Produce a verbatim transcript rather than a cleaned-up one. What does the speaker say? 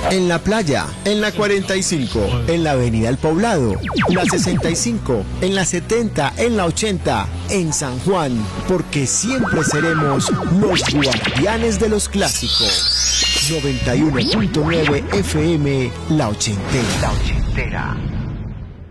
En la playa, en la cuarenta y cinco, en la avenida El Poblado, la sesenta y cinco, en la setenta, en la ochenta, en San Juan, porque siempre seremos los guardianes de los clásicos. noventa y uno punto nueve F M, La Ochentera. La Ochentera.